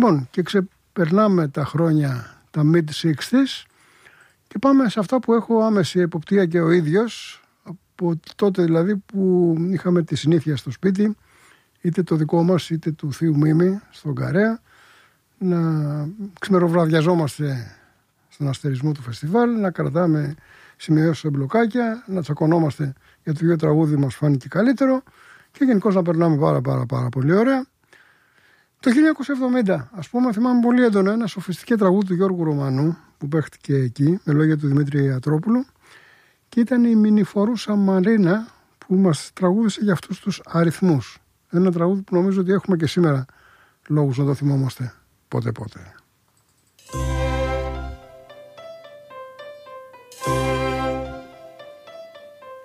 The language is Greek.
Λοιπόν, και ξεπερνάμε τα χρόνια τα mid-60s και πάμε σε αυτά που έχω άμεση εποπτεία και ο ίδιος, από τότε δηλαδή που είχαμε τη συνήθεια στο σπίτι, είτε το δικό μας είτε του θείου Μίμη στον Καρέα, να ξημεροβραδιαζόμαστε στον αστερισμό του φεστιβάλ, να κρατάμε σημειώσεις σε μπλοκάκια, να τσακωνόμαστε για το ποιο τραγούδι μας φάνηκε καλύτερο και γενικώς να περνάμε πάρα πολύ ωραία. Το 1970, ας πούμε, θυμάμαι πολύ έντονα ένα σοφιστικό τραγούδι του Γιώργου Ρωμανού που παίχτηκε εκεί με λόγια του Δημήτρη Ιατρόπουλου και ήταν η Μινιφορούσα Μαρίνα που μας τραγούδισε για αυτούς τους αριθμούς. Ένα τραγούδι που νομίζω ότι έχουμε και σήμερα λόγους να το θυμόμαστε πότε.